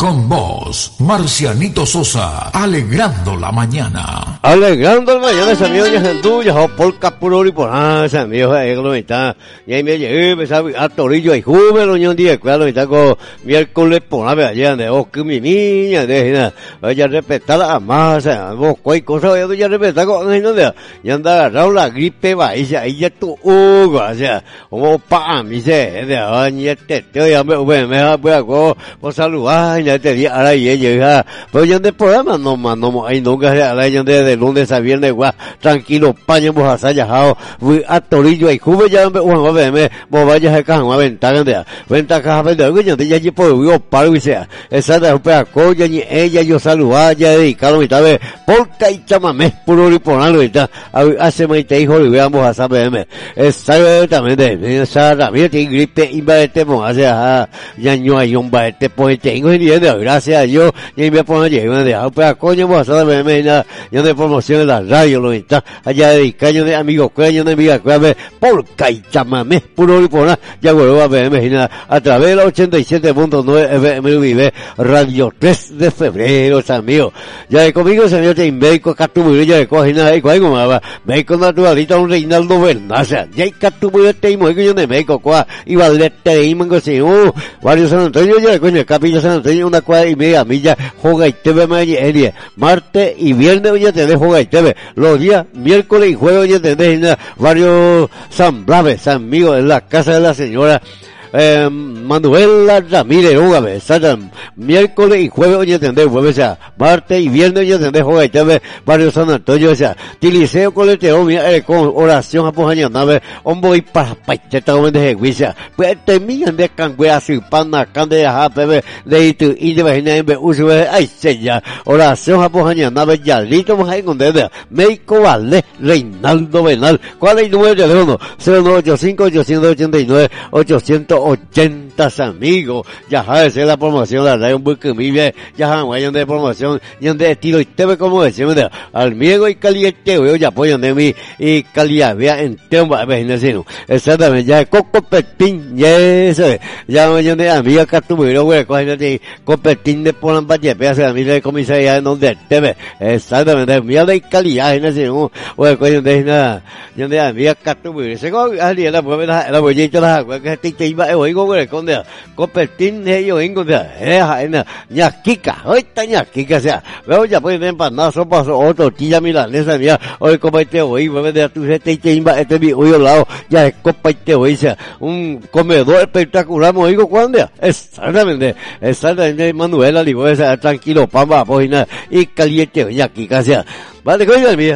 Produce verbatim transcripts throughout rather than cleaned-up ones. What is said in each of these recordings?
con vos, Marcianito Sosa, alegrando la mañana. Alegrando la mañana, ese amigo ya se tuyo, por capurori por ah, ese amigo ahí lo está. Y ahí me llegué, me sabe, a torillo y juve, lo ñón día, claro, está con miércoles por la allá de oh, que mi niña, de nada, vaya a respetar a más, vos, cualquier cosa, vaya a respetar con, no de, y anda agarrado la gripe, va, y ahí ya tu ugo, o sea, como pa, mi se, de año, te, te, ya me, me, me, voy a go, por saludar, ya te di, ahora y llega, pero yo de programa, no, man, no, ahí nunca, ahora yo de, de lunes a viernes, guau, tranquilo, paño, vos asayajao, voy a torillo y juve, ya me, bueno, a ver, me, vos vayas a caja, una ventaja, de, ventaja, ventaja, yo te ya por vivo, paro, y sea, esa de un pedaco, ya ni ella, yo saludar, ya dedicado, y tal vez, porca y chamamé, puro riponalo, y tal, hace me te hijo, y veamos a saber, exactamente, esa también tiene gripe, y va a este, o sea, ya no hay un va a este, pues tengo, y gracias a Dios, y me pongo a llegar, de, pero coño, vos a saber, yo de promoción en la radio, lo está, allá dedicado, yo de amigos, yo de amiga, porca y chamamé, puro riponalo, ya vuelvo a ver, a través de la ochenta y siete punto nueve F M vive Radio tres de febrero, amigos. Ya de conmigo se me médico Catuburillo de cogina de cuál como médico naturalista un Reinaldo Bernaza. Ya hay Catuburillo este y muy de médico cuá y valete de imango si uh varios San Antonio ya de coño Capilla San Antonio una cuadra y media milla juega y T V mañana martes y viernes ya te de juega y T V los días miércoles y jueves ya te de varios San Blaves amigos en la casa de la señora Eh, Manuela Ramírez, Úgame, Satan, miércoles y jueves, oye, tendré jueves, o sea, martes y viernes, oye, tendré jueves, tendré varios San Antonio, o sea, Tiliseo, coleteo, mira, eh, con oración, apoyaño, nave, hombo y para, pacheta, hombre, de juicia, pues, te miran de canguea, si pana, cande, de ajá, bebé, de itu, y de vagina, en uso, ay, sella, oración, apoyaño, nave, ya, listo, vamos a encontrar, médico, vale, Reinaldo Benal, ¿cuál es el número de teléfono? cero nueve ocho cinco, ocho ocho nueve, ochocientos ochenta amigos, ya sabes, es la promoción, la radio un buen que vive, ya sabes, de promoción, y de estilo y te ve como decimos, al miego y caliente, yo ya apoyo de mí, y calidad, vea, en tiempo, vecino, exactamente, ya Coco Petín, ya eso, ya me de amiga Catumiro, güey, coge Copetín de Polan Valle, pedazo de mí de comisaría en donde te ve, exactamente, mía de calidad, en ese, güey, coño, de nada, yo de amiga Catumiro, se coge, alguien la puede ver, la bollita, la, que te iba, oigo güey con de copetín de ellos vengo de eh na ñaquica hoy ta ñaquica o sea veo ya pueden empanar sopa o tortilla milanesa mía hoy copete hoy güey de tu este te iba este mi hoy al lado ya es copete hoy sea un comedor espectacular oigo cuando exactamente exactamente Manuela digo esa tranquilo pamba pues y caliente ñaquica o sea vale coño mía.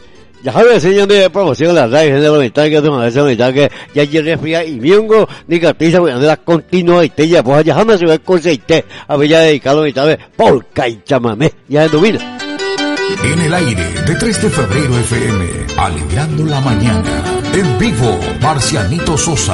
Ya sabes, señor de promoción, la radio, de la ventana, que toma esa ventana, que ya ayer fría y miengo, ni cartiza, voy a andar continua y te ya, pues allá jamás se ve con seite, a ver ya dedicado y tal vez, porca y chamamé, ya domina. En el aire de tres de febrero F M, alegrando la mañana, en vivo, Marcianito Sosa.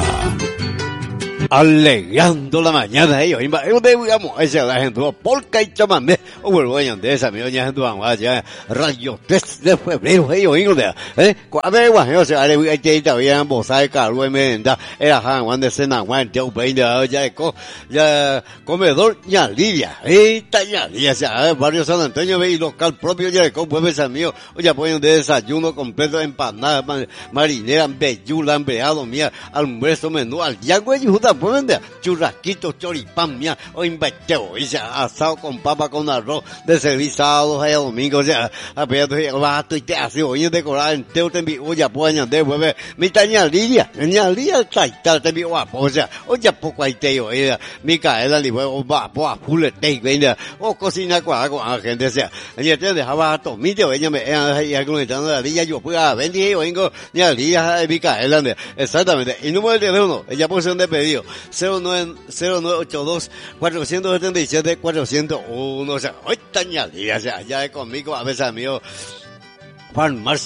Alegrando la mañana, ellos, yo digamos, esa la gente, porca y chamamé, o vuelvo a de esa, mi doña gente, vamos ya, radio tres de febrero, ellos, ellos, eh, a ver, bueno, o sea, hay que ir todavía en Bosai, Carlos, en Menda, era Juan, Juan de Sena, Juan, Teo, Peña, ya, ya, comedor, ya, Lidia, esta, ya, Lidia, o sea, barrio San Antonio, y local propio, ya, con pueblos amigos, ya, ponen de desayuno completo, empanada, marinera, bellula, empleado, mía, almuerzo, menú, al día, güey, justa, pueden de churrasquito, choripán, mía, o inveteo, o sea, asado con papa con arroz, de servir sábados a domingo, o sea, a ver, vato y te hace, oye, decorar en teo, te envío, oye, pues, añade, pues, mi taña lidia, ñalía, taita, te envío, guapo, o sea, oye, poco hay teo, oye, Micaela, li, o va, pues, a fulete, venga, o cocina con algo, a gente, o sea, ella te dejaba a tomite, o ella me, y algo estando la lidia, yo, pues, a vendí, o vengo, ñalía, Micaela, exactamente, y número de teléfono, ella puso un de pedido, cero nueve ocho dos, cuatro siete siete, cuatro cero uno, o sea, hoy tañalía, o sea, ya es conmigo, a veces amigo, farmacia del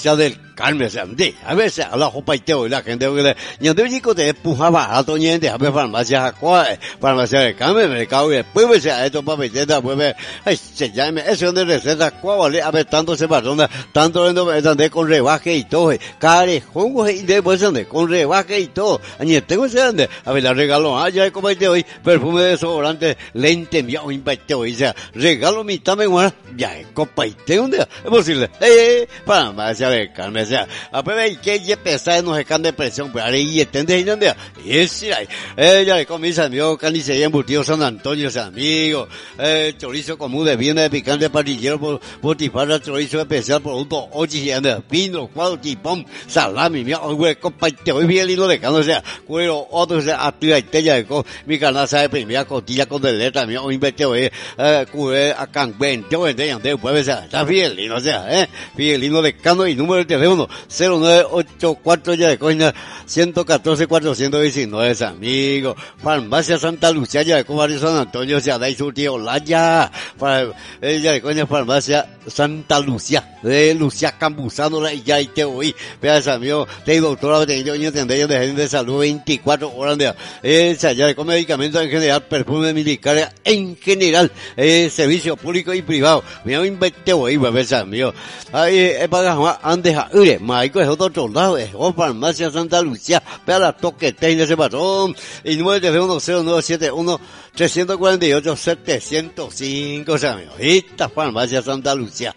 carne, o sea, de, a veces a la jopa y teo y la gente que le, yo te digo te empujaba a todo niente, a ver farmacia a cuál, farmacia de carne, mercado y después me sea esto para meter, pues me, ay, se llama, eso de receta, cuál vale, a ver, tanto se perdona, tanto de con rebaje y todo, care, jugo y después ande, con rebaje y todo, añe tengo ese ande, a ver, la regalo, ah, ya he comido hoy, perfume de desodorante, lente, mío, invite hoy, o sea, regalo mitad me guarda, ya he comido un día, es posible, eh, farmacia de carne, o sea, a ver, que ya pesa, no se can de presión, pero ahí entiende, y no ande, y es, eh, ya he comido, amigo, carnicería embutido San Antonio, ese amigo, eh, chorizo común de viene de picante parrillero, por, botifarra, chorizo especial, producto, ochi, ande, pino, cuadro, tipón, salami, mi güey, compadre, hoy bien lindo de cano, o sea, cuero, otro, o sea, activa y tella de co, mi canasa de primera costilla con de letra, mi hoy invente, hoy, eh, cubre, a can, veinte, veinte, ande, pues, o sea, está bien lindo, o sea, eh, bien lindo de cano y número de teléfono, cero nueve ocho cuatro, ya de coña, ciento catorce, cuatrocientos diecinueve, amigo, farmacia Santa Lucía, ya de co, barrio San Antonio, o sea, dai su tío, la ya, para, ella de coña, farmacia Santa Lucía, de Lucía Campuzano, la ya y te oí, veas amigo, de doctora, de niño, de de de salud, veinticuatro horas de, esa ya de con medicamentos en general, perfume militar en general, eh, servicio público y privado, me han inventado oí, veas amigo, ahí, es para Juan, antes a ure, maico es otro lado, es o farmacia Santa Lucía, vea la toque, de ese patrón, y número de teléfono cero nueve siete uno, tres cuatro ocho, siete cero cinco, o sea, amigo, esta farmacia Santa Lucía.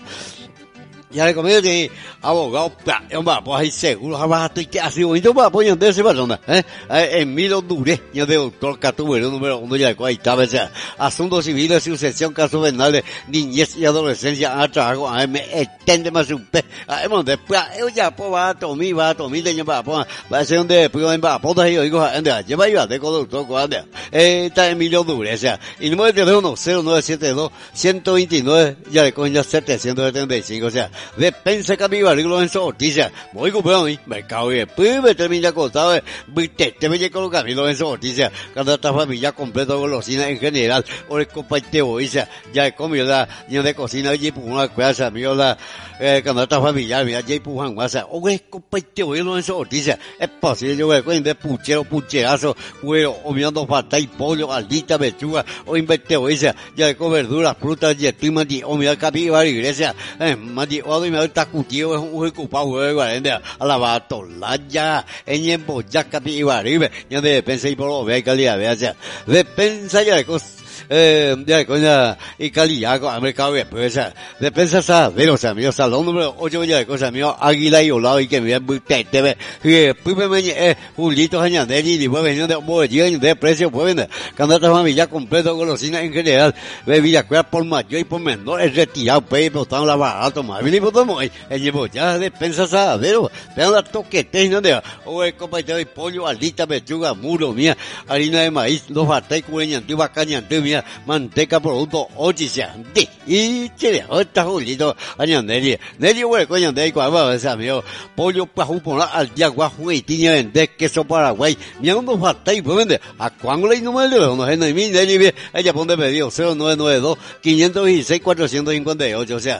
Ya le comí de abogado, pues ahí seguro, jamás estoy que así bonito para apoyar de ese persona, eh, Emilio Duré, ya de doctor Catubero, número uno, ya de ahí estaba, o sea, asuntos civiles, sucesión, casos penales, niñez y adolescencia, a trabajo, a me extende más un pe, a hemos después, yo ya, pues va a tomar, va a tomar, de ya va a ser donde, pues va a poder, yo digo, anda, lleva yo a de con doctor, anda, eh, está Emilio Duré, o sea, y número de teléfono, cero nueve siete dos, ciento veintinueve, ya de coña, setecientos setenta y cinco, o sea, Despensa Capibari, Lorenzo Ortiz, muy comprado, mercado y después me termina acostado, viste, te me con Camilo Lorenzo Ortiz, cada esta familia completa golosina en general, o el compadre Boiza, ya he comido la, ya de cocina, y por una casa, amigo, la, eh, cada esta familia, mira, ya por Juan Guasa, o el compadre Boiza, Lorenzo Ortiz, es posible, yo voy a de puchero, pucherazo, huevo, o mirando falta y pollo, aldita, pechuga, o inverte Boiza, ya de con verduras, frutas, y estoy mati, o mira Capibari, iglesia, eh, mati, y me está cutido es un ocupado de guardia a la batolaya en el ya Capibari ya de defensa y por lo ve calidad vea sea defensa ya de cosas eh, ya coña y calidad con el mercado después defensa sa de los amigos salón número ocho ya de cosas amigos Águila y Olado y que me muy te ve que pues me eh Julito Añandeli y pues venía de bolsillo de precio pues vende cuando esta familia completo golosina en general bebida cuál por mayor y por menor es retirado pues botando la barato más bien y botamos el llevo ya defensa sa de los vean la toquete no de o el compañero de pollo aldita pechuga muro mía harina de maíz dos batai cueña antigua caña antigua manteca producto ochicia de y chile esta Julito Añandeli Nelly güey coño de cuál ese amigo pollo pajú por al día guajo y tiña vender queso Paraguay mira unos batai pues vende a cuándo le número de los no es ni Nelly ella pone pedido cero nueve nueve dos, quinientos dieciséis, cuatrocientos cincuenta y ocho o sea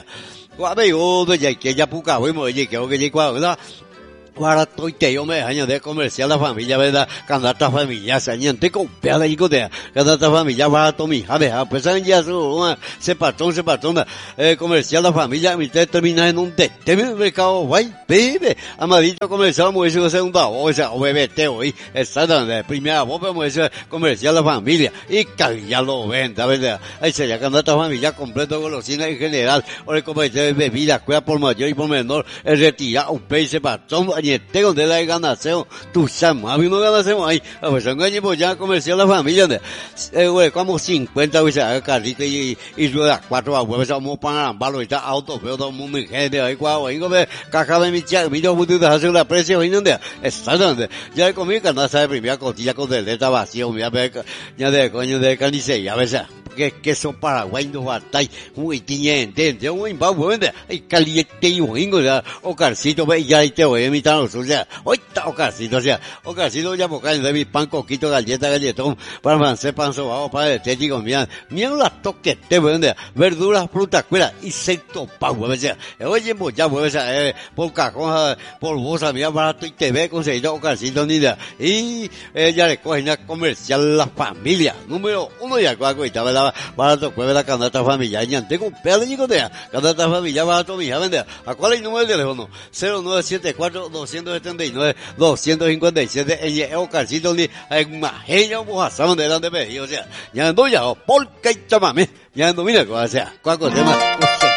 amigo de ya que ya puca güey mo que que ya cuál Ahora estoy te yo me año de comercial la familia, ¿verdad? Cuando esta familia se añante con peda y cotea. Cuando esta familia va a tomar, a ver, a pesar ya su, se patrón, se patrona, eh, comercial la familia, mi te termina en un té, te me mercado, guay, bebe, amadito comercial, me dice segunda voz, o bebé te hoy, exactamente, primera voz, me dice comercial la familia, y que ya lo venda, ¿verdad? Ahí sería cuando esta familia completo golosina en general, o el comercial de bebida, cuida por mayor y por menor, el retirado, un pez, se patrón, tengo de la ganación, tú sabes, a mí no ganasemos ahí, a ver, son gaños ya comercial la familia, eh, güey, como cincuenta, güey, carrito y, y ruedas cuatro, güey, vamos para ambalo, y está auto, veo todo el mundo en gente, ahí, guau, güey, güey, caja de mi chat, mira, tú te haces una precio, y no de, exactamente, ya de comida, canasta de primera costilla con deleta vacío, mira, ya de coño de carnicería, a veces, que queso paraguay no batay, muy tiñente, yo muy babuende, y caliente y wingo ya, o carcito ve ya y te voy a imitar o sea, hoy está o carcito, o sea, o carcito ya boca de mi pan coquito galleta galletón, para francés pan sobao, para estético, mira, mira las toques te vende, verduras, frutas, cuera y secto pa, o sea, oye ya o sea, eh, por cajón, por bolsa, mira barato y te ve conseguido o carcito ni de, y ella le coge una comercial la familia, número uno ya cuaco y estaba la barato cueve la canasta familiar, ya tengo un pedo de nicotea, canasta familiar barato mi hija vende, ¿a cuál es el número de teléfono? cero nueve siete cuatro dos siete nueve dos cinco siete, ella es o carcito ni, en majeña o mojazón de donde me, o sea, ya ando ya, por que chamame, ya ando mira, o sea, cuaco tema,